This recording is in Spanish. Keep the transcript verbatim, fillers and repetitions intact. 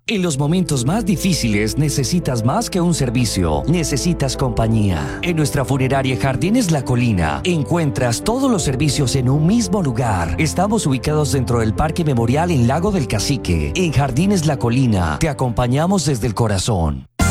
En los momentos más difíciles necesitas más que un servicio, necesitas compañía. En nuestra funeraria Jardines La Colina encuentras todos los servicios en un mismo lugar. Estamos ubicados dentro del Parque Memorial en Lago del Cacique. En Jardines La Colina te acompañamos desde el corazón.